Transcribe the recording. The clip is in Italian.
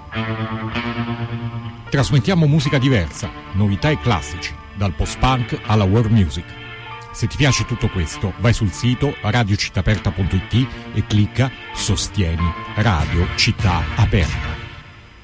Trasmettiamo musica diversa, novità e classici, dal post-punk alla world music. Se ti piace tutto questo, vai sul sito radiocittaaperta.it e clicca Sostieni Radio Città Aperta.